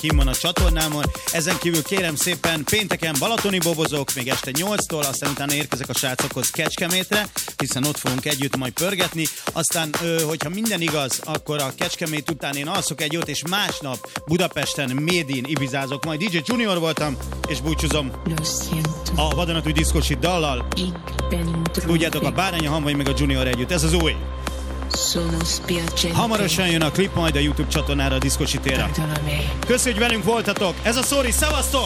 kim van a csatornámon. Ezen kívül kérem szépen pénteken balatoni bobozok, még este 8-tól, aztán utána érkezek a srácokhoz Kecskemétre, hiszen ott fogunk együtt majd pörgetni. Aztán, hogyha minden igaz, akkor a Kecskemét után én alszok egy jót, és másnap Budapesten Médin ibizázok. Majd DJ Junior voltam, és búcsúzom a vadonatúj diszkósi dallal. Tudjátok, a Bárány, a Hamvai meg a Junior együtt. Ez az új. Hamarosan jön a klip majd a YouTube csatornára, a diszkósi térre. Köszönjük, hogy velünk voltatok. Ez a Sorry, szevasztok!